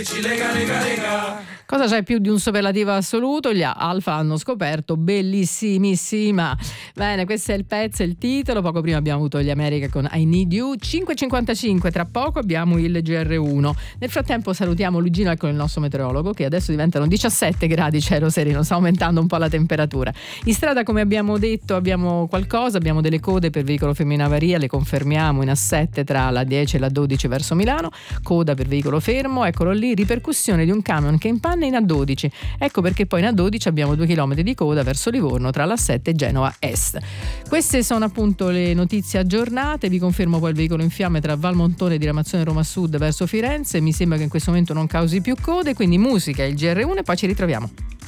Cosa c'è più di un superlativo assoluto? Gli Alfa hanno scoperto bellissimissima. Bene, questo è il pezzo, il titolo. Poco prima abbiamo avuto gli America con I Need You. 5.55, tra poco abbiamo il GR1. Nel frattempo salutiamo Lugino, ecco il nostro meteorologo, che adesso diventano 17 gradi, cielo sereno, sta aumentando un po' la temperatura. In strada, come abbiamo detto, abbiamo qualcosa, abbiamo delle code per veicolo fermo in avaria, le confermiamo in A7 tra la 10 e la 12 verso Milano, coda per veicolo fermo, eccolo lì, ripercussione di un camion che impanna in A12, ecco perché poi in A12 abbiamo 2 km di coda verso Livorno tra l'A7 e Genova Est. Queste sono appunto le notizie aggiornate. Vi confermo poi il veicolo in fiamme tra Valmontone e diramazione Roma Sud verso Firenze, mi sembra che in questo momento non causi più code, quindi musica, il GR1 e poi ci ritroviamo.